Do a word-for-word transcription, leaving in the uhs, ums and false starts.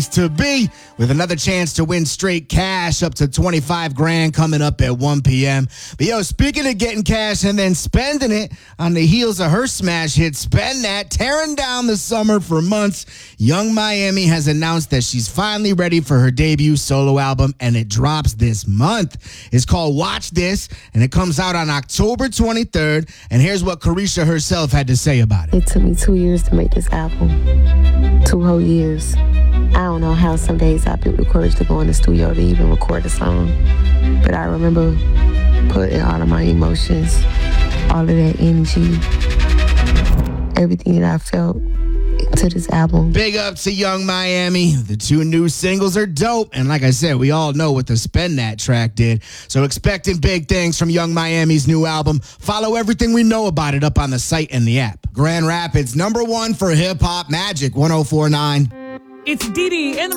to be, with another chance to win straight cash up to twenty-five grand coming up at one p.m. But yo, speaking of getting cash and then spending it on the heels of her smash hit, Spend That, tearing down the summer for months, Young Miami has announced that she's finally ready for her debut solo album, and it drops this month. It's called Watch This, and it comes out on October twenty-third, and here's what Caresha herself had to say about it. It took me two years to make this album. Two whole years. I don't know how some days I feel the courage to go in the studio to even record a song. But I remember putting all of my emotions, all of that energy, everything that I felt to this album. Big up to Young Miami. The two new singles are dope. And like I said, we all know what the Spend That track did. So expecting big things from Young Miami's new album. Follow everything we know about it up on the site and the app. Grand Rapids, number one for hip hop magic, one oh four point nine. It's Dee Dee in the